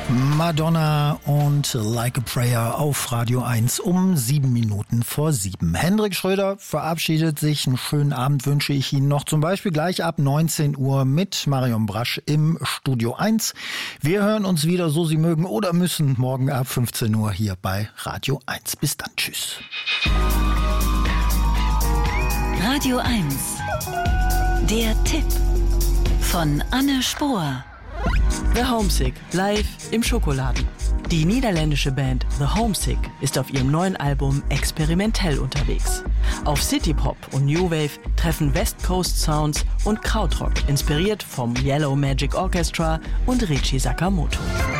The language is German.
Madonna und Like a Prayer auf Radio 1 um 7:07. Hendrik Schröder verabschiedet sich. Einen schönen Abend wünsche ich Ihnen noch. Zum Beispiel gleich ab 19 Uhr mit Marion Brasch im Studio 1. Wir hören uns wieder, so Sie mögen oder müssen, morgen ab 15 Uhr hier bei Radio 1. Bis dann. Tschüss. Radio 1. Der Tipp von Anne Spohr. The Homesick, live im Schokoladen. Die niederländische Band The Homesick ist auf ihrem neuen Album experimentell unterwegs. Auf Citypop und New Wave treffen West Coast Sounds und Krautrock, inspiriert vom Yellow Magic Orchestra und Richie Sakamoto.